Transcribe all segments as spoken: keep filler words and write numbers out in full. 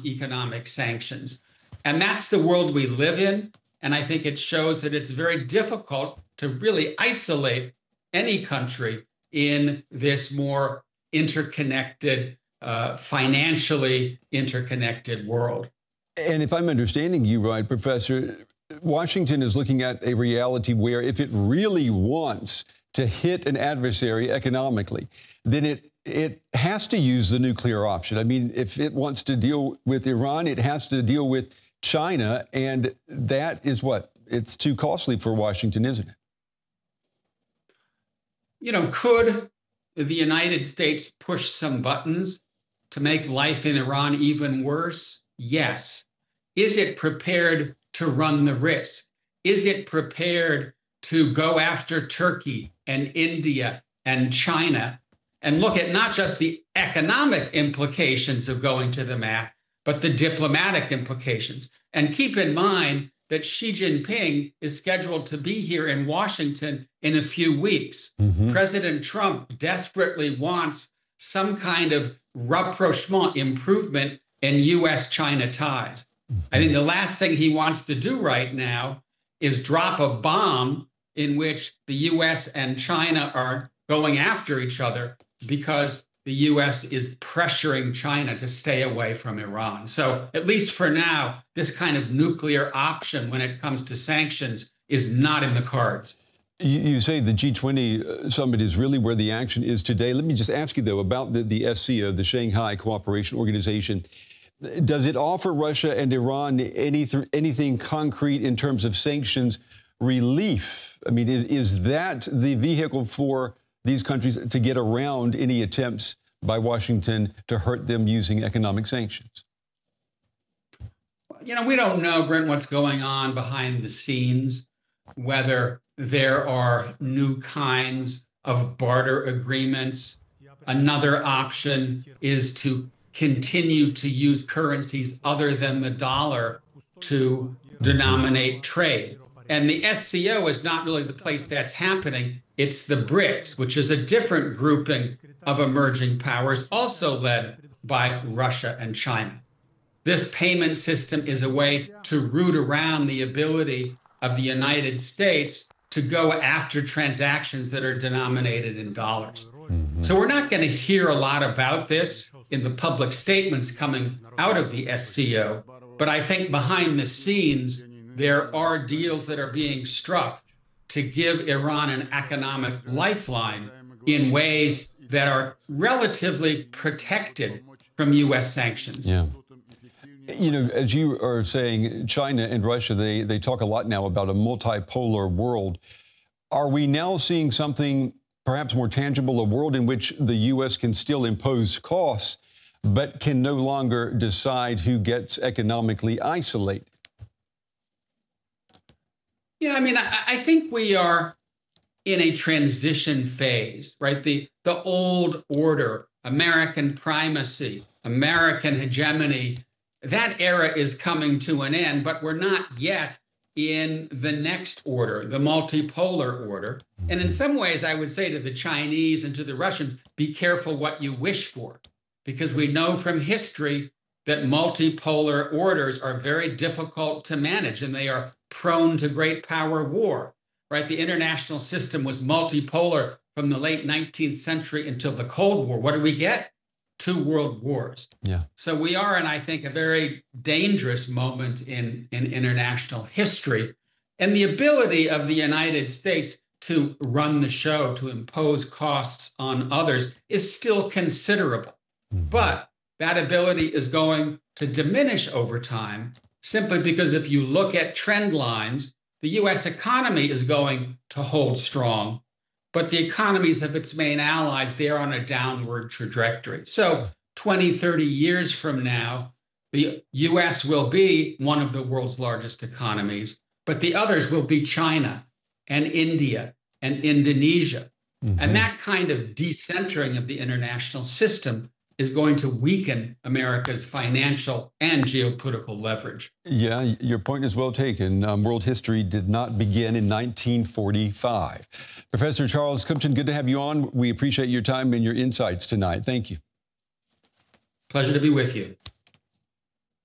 on economic sanctions. And that's the world we live in. And I think it shows that it's very difficult to really isolate any country in this more interconnected, uh, financially interconnected world. And if I'm understanding you right, Professor, Washington is looking at a reality where if it really wants to hit an adversary economically, then it it has to use the nuclear option. I mean, if it wants to deal with Iran, it has to deal with China. And that is what? It's too costly for Washington, isn't it? You know, could the United States push some buttons to make life in Iran even worse? Yes. Is it prepared to run the risk? Is it prepared to go after Turkey and India and China and look at not just the economic implications of going to the mat, but the diplomatic implications? And keep in mind that Xi Jinping is scheduled to be here in Washington in a few weeks. Mm-hmm. President Trump desperately wants some kind of rapprochement, improvement in U S China ties. Mm-hmm. I think the last thing he wants to do right now is drop a bomb in which the U S and China are going after each other because the U S is pressuring China to stay away from Iran. So at least for now, this kind of nuclear option when it comes to sanctions is not in the cards. You, you say the G twenty summit is really where the action is today. Let me just ask you, though, about the, the S C O, the Shanghai Cooperation Organization. Does it offer Russia and Iran any, anything concrete in terms of sanctions relief? I mean, is that the vehicle for these countries to get around any attempts by Washington to hurt them using economic sanctions? You know, we don't know, Brent, what's going on behind the scenes, whether there are new kinds of barter agreements. Another option is to continue to use currencies other than the dollar to denominate trade. And the S C O is not really the place that's happening. It's the BRICS, which is a different grouping of emerging powers, also led by Russia and China. This payment system is a way to root around the ability of the United States to go after transactions that are denominated in dollars. Mm-hmm. So we're not going to hear a lot about this in the public statements coming out of the S C O, but I think behind the scenes, there are deals that are being struck to give Iran an economic lifeline in ways that are relatively protected from U S sanctions. Yeah. You know, as you are saying, China and Russia, they, they talk a lot now about a multipolar world. Are we now seeing something perhaps more tangible, a world in which the U S can still impose costs, but can no longer decide who gets economically isolated? Yeah, I mean, I, I think we are in a transition phase, right? The, the old order, American primacy, American hegemony, that era is coming to an end, but we're not yet in the next order, the multipolar order. And in some ways, I would say to the Chinese and to the Russians, be careful what you wish for, because we know from history that multipolar orders are very difficult to manage and they are prone to great power war, right? The international system was multipolar from the late nineteenth century until the Cold War. What do we get? Two world wars. Yeah. So we are in, I think, a very dangerous moment in, in international history. And the ability of the United States to run the show, to impose costs on others, is still considerable. Mm-hmm. But that ability is going to diminish over time, simply because if you look at trend lines, the U S economy is going to hold strong, but the economies of its main allies, they're on a downward trajectory. So twenty, thirty years from now, the U S will be one of the world's largest economies, but the others will be China and India and Indonesia. Mm-hmm. And that kind of decentering of the international system is going to weaken America's financial and geopolitical leverage. Yeah, your point is well taken. Um, world history did not begin in nineteen forty-five. Professor Charles Kupchan, good to have you on. We appreciate your time and your insights tonight. Thank you. Pleasure to be with you.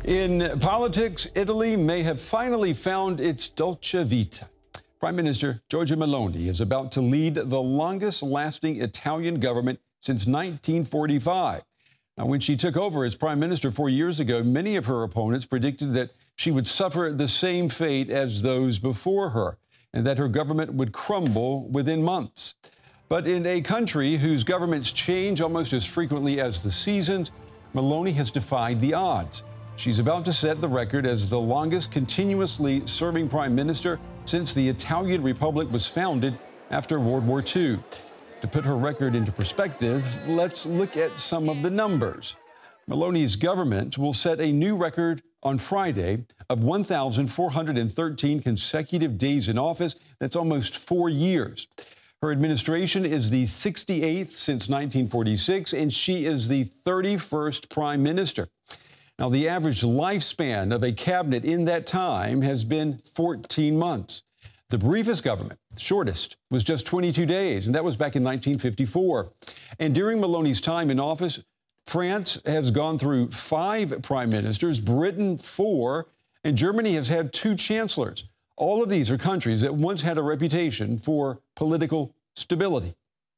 In politics, Italy may have finally found its dolce vita. Prime Minister Giorgia Meloni is about to lead the longest-lasting Italian government since nineteen forty-five. Now, when she took over as prime minister four years ago, many of her opponents predicted that she would suffer the same fate as those before her, and that her government would crumble within months. But in a country whose governments change almost as frequently as the seasons, Meloni has defied the odds. She's about to set the record as the longest continuously serving prime minister since the Italian Republic was founded after World War Two. To put her record into perspective, let's look at some of the numbers. Meloni's government will set a new record on Friday of one thousand four hundred thirteen consecutive days in office. That's almost four years. Her administration is the sixty-eighth since nineteen forty-six, and she is the thirty-first prime minister. Now, the average lifespan of a cabinet in that time has been fourteen months. The briefest government, the shortest, was just twenty-two days, and that was back in nineteen fifty-four. And during Meloni's time in office, France has gone through five prime ministers, Britain four, and Germany has had two chancellors. All of these are countries that once had a reputation for political stability.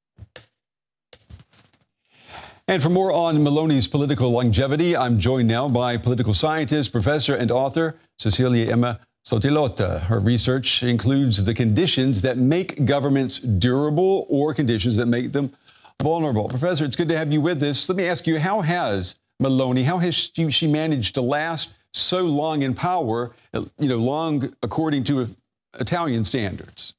And for more on Meloni's political longevity, I'm joined now by political scientist, professor, and author Cecilia Emma Sottilotta. Her research includes the conditions that make governments durable or conditions that make them vulnerable. Professor, it's good to have you with us. Let me ask you, how has Meloni, how has she, she managed to last so long in power, you know, long according to Italian standards?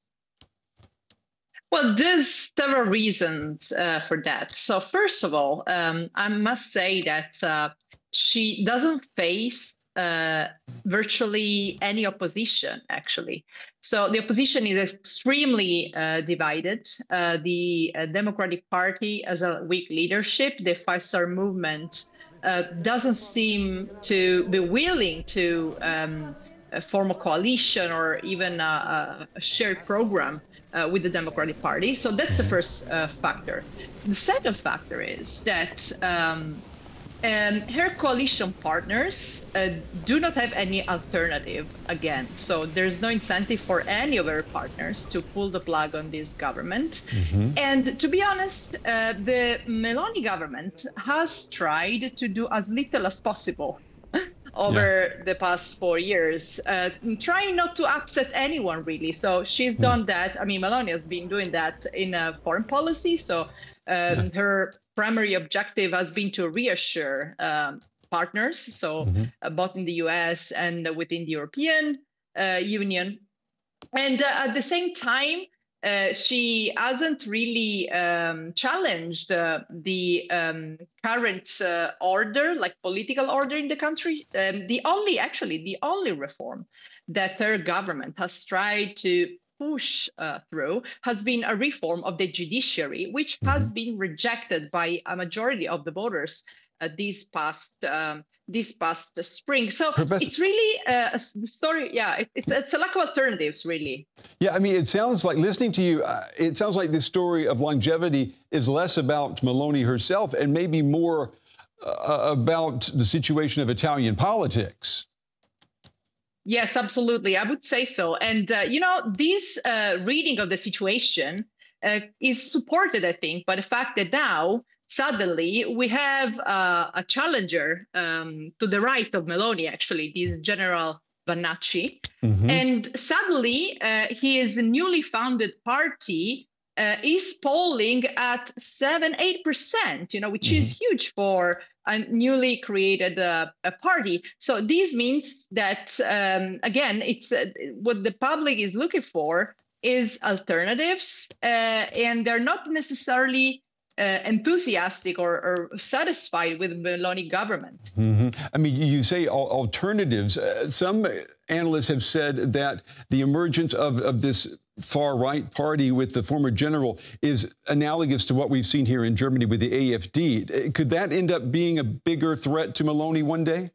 Well, there's several reasons uh, for that. So first of all, um, I must say that uh, she doesn't face uh, virtually any opposition, actually. So the opposition is extremely uh, divided. Uh, the uh, Democratic Party has a weak leadership. The Five Star Movement uh, doesn't seem to be willing to um, form a coalition or even a, a shared program Uh, with the Democratic Party. So that's the first uh, factor. The second factor is that um, um, her coalition partners uh, do not have any alternative again. So there's no incentive for any of her partners to pull the plug on this government. Mm-hmm. And to be honest, uh, the Meloni government has tried to do as little as possible over yeah. the past four years, uh, trying not to upset anyone, really. So she's done mm. that. I mean, Meloni has been doing that in uh, foreign policy. So um, yeah. her primary objective has been to reassure um, partners, so mm-hmm. uh, both in the U S and within the European uh, Union. And uh, at the same time, Uh, she hasn't really um, challenged uh, the um, current uh, order, like political order in the country. Um, the only, actually, the only reform that her government has tried to push uh, through has been a reform of the judiciary, which mm-hmm. has been rejected by a majority of the voters uh, this past um, this past spring. So Professor, it's really uh, a story. Yeah, it, it's it's a lack of alternatives, really. Yeah, I mean, it sounds like, listening to you, uh, it sounds like this story of longevity is less about Meloni herself and maybe more uh, about the situation of Italian politics. Yes, absolutely. I would say so. And, uh, you know, this uh, reading of the situation uh, is supported, I think, by the fact that now, suddenly, we have uh, a challenger um, to the right of Meloni, actually, this General Vannacci. Mm-hmm. And suddenly, uh, his newly founded party uh, is polling at seven, eight percent, you know, which mm-hmm. is huge for a newly created uh, a party. So this means that, um, again, it's uh, what the public is looking for is alternatives, uh, and they're not necessarily Uh, enthusiastic or, or satisfied with Meloni government. Mm-hmm. I mean, you say alternatives. Uh, some analysts have said that the emergence of, of this far-right party with the former general is analogous to what we've seen here in Germany with the A F D. Could that end up being a bigger threat to Meloni one day?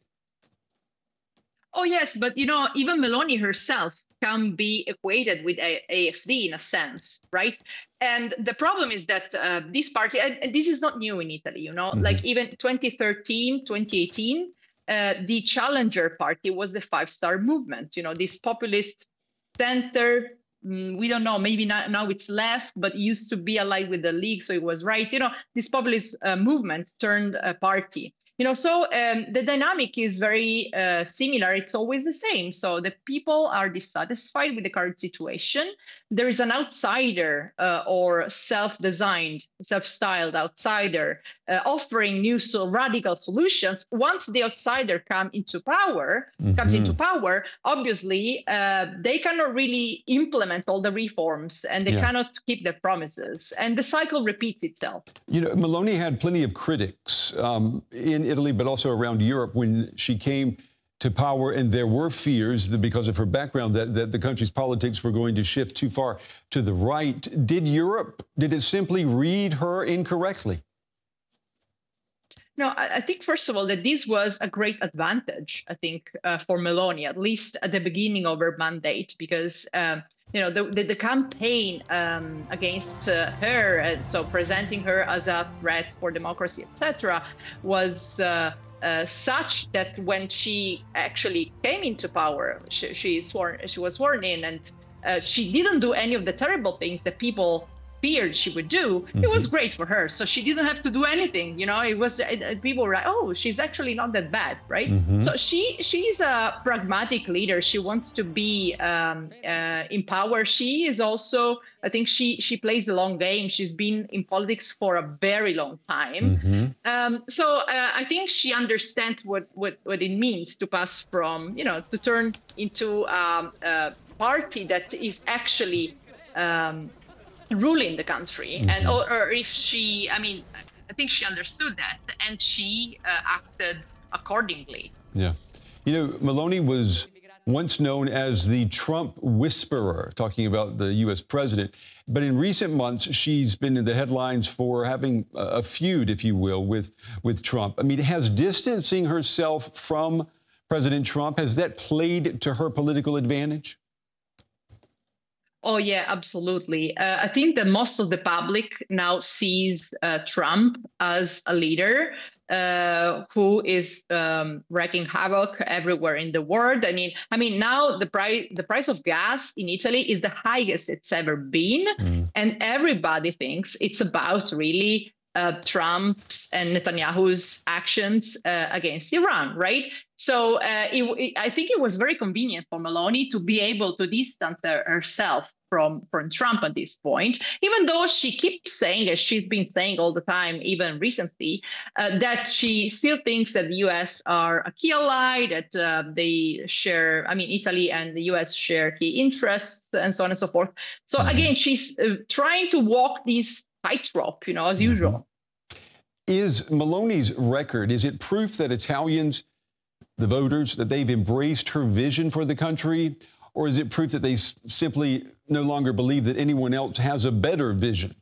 Oh, yes. But, you know, even Meloni herself can be equated with A F D in a sense, right? And the problem is that uh, this party, and this is not new in Italy, you know, mm-hmm. like even twenty thirteen, twenty eighteen, uh, the challenger party was the Five Star Movement, you know, this populist center. Mm, we don't know, maybe now, now it's left, but used to be allied with the League, so it was right. You know, this populist uh, movement turned a party. You know, so um, the dynamic is very uh, similar. It's always the same. So the people are dissatisfied with the current situation. There is an outsider uh, or self-designed, self-styled outsider uh, offering new so radical solutions. Once the outsider come into power, mm-hmm. comes into power, obviously uh, they cannot really implement all the reforms, and they yeah. cannot keep their promises. And the cycle repeats itself. You know, Meloni had plenty of critics um, in Italy, but also around Europe when she came to power, and there were fears that because of her background that, that the country's politics were going to shift too far to the right. Did Europe, did it simply read her incorrectly? No, I, I think, first of all, that this was a great advantage, I think, uh, for Meloni, at least at the beginning of her mandate, because um, you know, the, the, the campaign um, against uh, her, uh, so presenting her as a threat for democracy, et cetera, was uh, uh, such that when she actually came into power, she, she, sworn, she was sworn in, and uh, she didn't do any of the terrible things that people feared she would do. Mm-hmm. It was great for her. So she didn't have to do anything. You know, it was it, people were like, oh, she's actually not that bad, right? Mm-hmm. So she she's a pragmatic leader. She wants to be um, uh, in power. She is also, I think she she plays the long game. She's been in politics for a very long time. Mm-hmm. Um, so uh, I think she understands what, what, what it means to pass from, you know, to turn into um, a party that is actually um, ruling the country. Mm-hmm. And or, or if she, I mean, I think she understood that, and she uh, acted accordingly. Yeah. You know, Meloni was once known as the Trump whisperer, talking about the U S president. But in recent months, she's been in the headlines for having a feud, if you will, with, with Trump. I mean, has distancing herself from President Trump, has that played to her political advantage? Oh, yeah, absolutely. Uh, I think that most of the public now sees uh, Trump as a leader uh, who is um, wreaking havoc everywhere in the world. I mean, I mean, now the price the price of gas in Italy is the highest it's ever been, mm. and everybody thinks it's about really uh, Trump's and Netanyahu's actions uh, against Iran, right? So uh, it, it, I think it was very convenient for Meloni to be able to distance her, herself from, from Trump at this point, even though she keeps saying, as she's been saying all the time, even recently, uh, that she still thinks that the U S are a key ally, that uh, they share, I mean, Italy and the U S share key interests and so on and so forth. So mm-hmm. again, she's uh, trying to walk this tightrope, you know, as mm-hmm. usual. Is Meloni's record, is it proof that Italians, the voters, that they've embraced her vision for the country? Or is it proof that they s- simply no longer believe that anyone else has a better vision?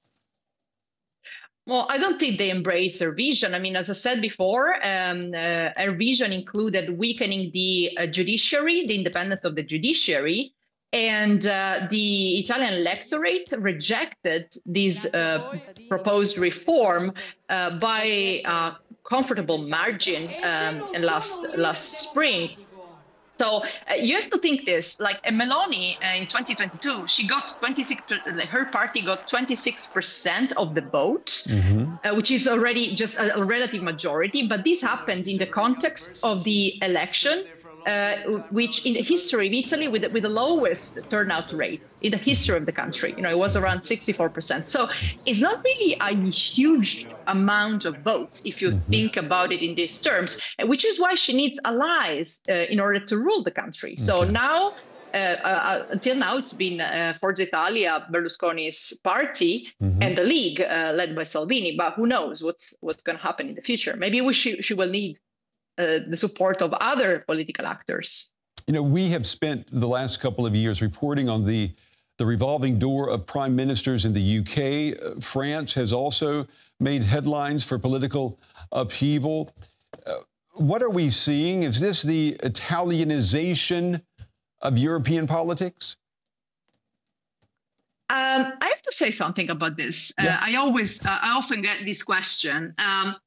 Well, I don't think they embrace her vision. I mean, as I said before, um, uh, her vision included weakening the uh, judiciary, the independence of the judiciary. And uh, the Italian electorate rejected this uh, proposed reform uh, by a comfortable margin um, last last spring. So uh, you have to think this, like uh, Meloni uh, in twenty twenty-two, she got twenty-six, like, her party got twenty-six percent of the vote, mm-hmm. uh, which is already just a, a relative majority. But this happened in the context of the election, uh, which in the history of Italy with, with the lowest turnout rate in the history of the country. You know, it was around sixty-four percent. So it's not really a huge amount of votes if you mm-hmm. think about it in these terms, which is why she needs allies uh, in order to rule the country. Okay. So now, uh, uh, until now, it's been uh, Forza Italia, Berlusconi's party, mm-hmm. and the League uh, led by Salvini. But who knows what's what's going to happen in the future? Maybe we she, she will need Uh, the support of other political actors. You know, we have spent the last couple of years reporting on the, the revolving door of prime ministers in the U K. Uh, France has also made headlines for political upheaval. Uh, what are we seeing? Is this the Italianization of European politics? Um, I have to say something about this. Yeah. Uh, I always, uh, I often get this question. Um,